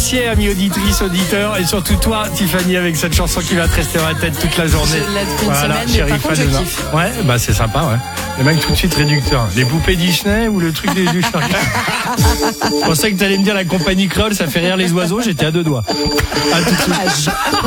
remercier, amis auditrices, auditeurs, et surtout toi, Tiffany, avec cette chanson qui va te rester dans la tête toute la journée. Je l'ai depuis une semaine, mais par contre, je kiffe. Ouais, bah c'est sympa, ouais. Le mec tout de suite réducteur. Les poupées Disney ou le truc du chariot. Je pensais que t'allais me dire la compagnie créole, ça fait rire les oiseaux, j'étais à deux doigts. À tout de suite.